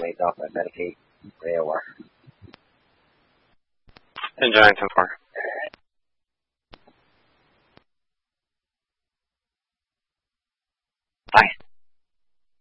weight off and medicate for AOR. Enjoying so far. Bye.